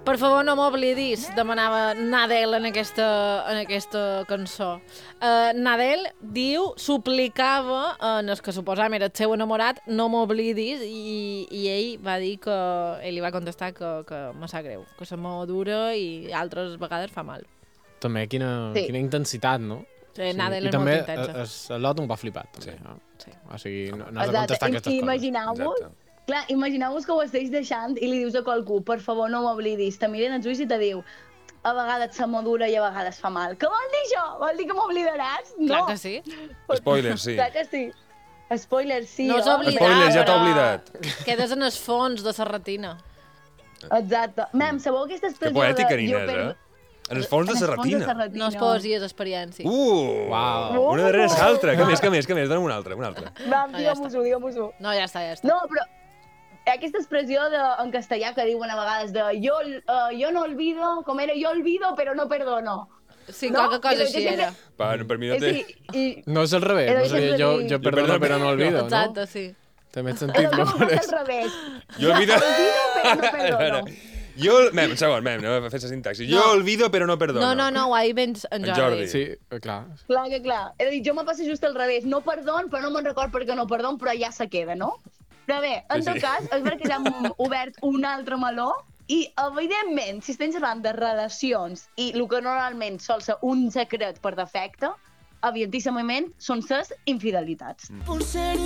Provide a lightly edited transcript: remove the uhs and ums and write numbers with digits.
Per favor, no m'oblidis, demanava Nadel en aquesta cançó. Nadel diu, suplicava en el que suposàvem era el seu enamorat, no m'oblidis, i ell va dir que... Ell li va contestar que me sap greu, que se m'ho dura i altres vegades fa mal. També quina intensitat, no? Sí, Nadel és molt intensa. I també l'Ot un va flipat, també. Sí. O sigui, no has de contestar aquestes coses. Imagineu-vos... Clar, imagineu-vos que ho estàs deixant i li dius a qualcú, per favor, no m'oblidis. Te miren els ulls i te diu, a vegades se m'adura i a vegades fa mal. Què vol dir això? Vol dir que m'oblidaràs? No. Clar que sí. Spoiler, sí. Clar que sí. Spoiler, sí. No us oblidat, Spoiler, ja t'ha oblidat. Quedes en el fons de la retina. Exacte. Mem, sabeu aquesta expressió Que poètica, de... Nines, En els fons de la retina. No es poesies, experiència. Uau. Una darrere l'altra. Què més? Dóna'm una altra. Mem, digue-m'ho. No, ja està. No, però aquesta expressió en castellà que diuen a vegades de jo no olvido, com era, jo olvido però no perdono. Sí, qualque cosa així era. Per mi no té... No és al revés, no seria jo perdono però no olvido, no? Exacte, sí. També he sentit no, per és al revés. Jo olvido... però no perdono. Un segon, anem a fer la sintaxi. Jo olvido però no perdono. No, ho ha dit ben en Jordi. Sí, clar. Clar. És a dir, jo me passa just al revés. No perdon, però no me'n record perquè no perdon, però ja se queda, no? Però bé, en tot cas, és veritat que ja hem obert un altre meló i, evidentment, si estem parlant de relacions i el que normalment sol ser un secret per defecte, evidentíssimament, són les infidelitats. Por ser